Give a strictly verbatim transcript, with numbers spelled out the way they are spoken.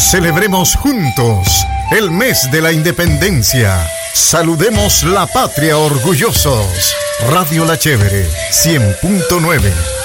Celebremos juntos el mes de la independencia. Saludemos la patria orgullosos. Radio La Chévere, cien punto nueve.